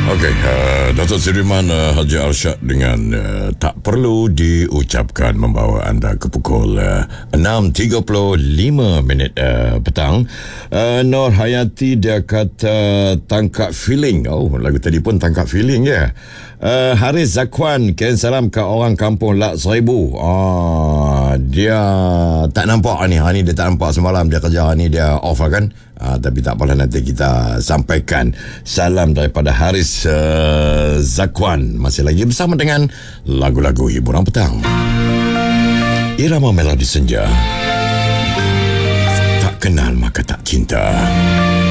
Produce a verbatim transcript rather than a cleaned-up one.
Okey, uh, Datuk Siriman uh, Haji Arsyad dengan uh, tak perlu diucapkan membawa anda ke pukul uh, enam tiga puluh lima minit uh, petang. Uh, Nur Hayati dia kata tangkap feeling. Oh, lagu tadi pun tangkap feeling je. Uh, Haris Zakwan, kirim salam ke orang kampung Lak Seribu. Ah, dia tak nampak ni. Ha ni dia tak nampak semalam dia kerja ni dia off lah kan. Ah, tapi tak apalah, nanti kita sampaikan salam daripada Haris uh, Zakwan. Masih lagi bersama dengan lagu-lagu hiburan petang. Irama melodi senja. Tak kenal maka tak cinta.